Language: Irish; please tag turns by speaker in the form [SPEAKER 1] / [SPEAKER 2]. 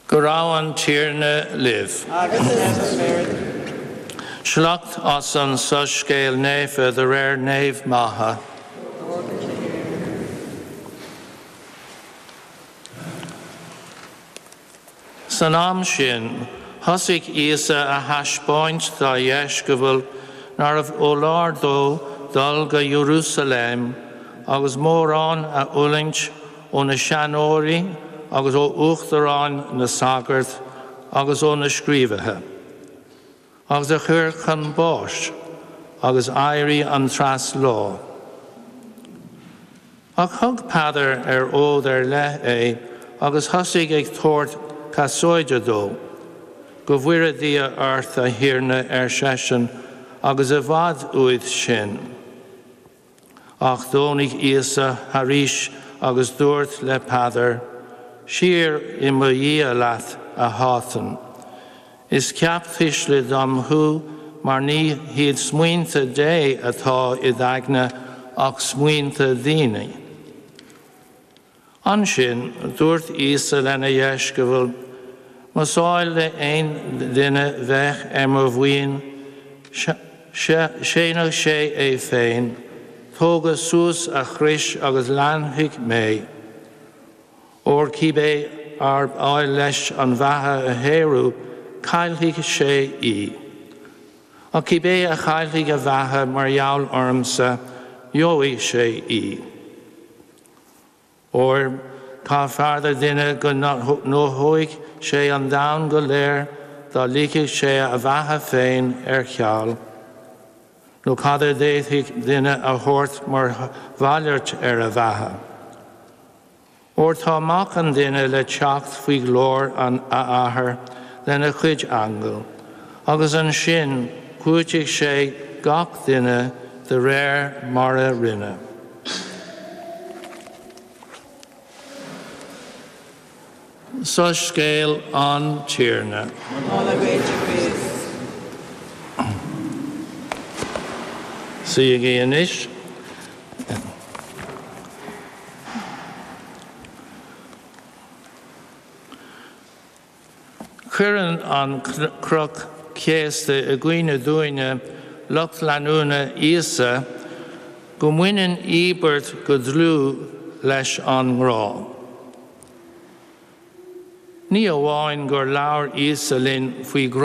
[SPEAKER 1] Gorawan Tierna live. Schlucht osan sushgale neve the rare nave maha. Sanam shin, husik isa a hash point da yeshgavul, nar of Olardo dalga Jerusalem, agus moran a ulinch on a shanori, agus o uchtaran na sagart, agus o na skrivahe. Agus a churchan bosh, agus airi an tras law. Ach hug pather o der le agus husig ag tort casoide do, go bhuire dia earth a hirna session, agus a vad uid shin. Ach donig isa harish agus dúirt le pather, sheer immoia lat a hatan. Is ceapthis le dom hu, mar ní hiad smuointe dé atá idagna ach smuointe dini. Anshin, dúirt isa lena yeshgavul, Masáil le ein dinne vech mo bhuiin, sénach sé féin, tóga sús a chris agus lanhic mé. Or cibé ar áil leis an bhatha a héirú, cailhic sé A cibé a chailhic a bhatha mar jaall ormsa, jói sé Or cá farda dinne go nóthóig sé an dain go léir dá líciigh sé a bhatha féin cheall. nó cadidir déithic duine a thabhairt mar bhaillirt a bhatha. Or tá amach an duine le teacht faoi glór an athair lena chuid angel, agus an sin cuaigh sé gach duine de réir mar a rinne. So scale an tíorna. See again ish. Current on crook case the aguina doina loch lanuna isa gumwinin ebert gudlu lesh on raw. Ní a bháin gur leabhar isa linn faoi